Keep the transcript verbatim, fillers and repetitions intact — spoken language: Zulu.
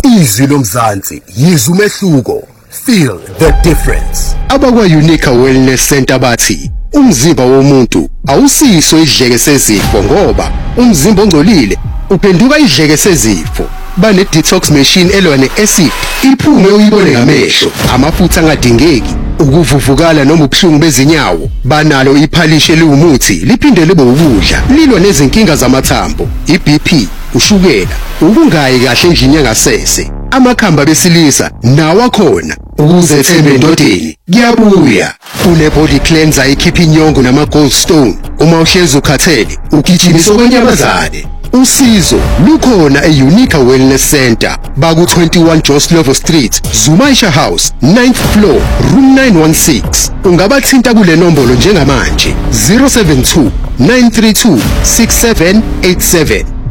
Izwi lomzansi, yizwa umehluko. Feel the difference. Abakwa-Unica Wellness Center bathi umzimba womuntu awusiso idleke sezifo ngoba umzimba ongcolile uphenduka idleke sezifo. Bane-detox machine elwa ne-acid iphume uyibone ngamehlo, amafutha angadingeki, ukuvuvukala noma ubuhlungu bezinyawo. Banalo iphalishi eliwumuthi liphinde libe ukudla, lilwa nezinkinga zamathambo, i-B P, ushukela, ukungayi kahle endlini yangasese, amakhamba besilisa nawo akhona. Ukuzethemba endodeni kuyabuya. Une-body cleanser ikhipha inyongo nama-gallstone. Uma uhlezi ukhathele ugijimise okwenyamazane. Usizo lukhona e-Unica Wellness Center, baku twenty-one Joe Slovo Street, Zumaisha House, ninth floor, room nine one six. Ungabathinta kule nombolo njengamanje zero seven two nine three two six seven eight seven.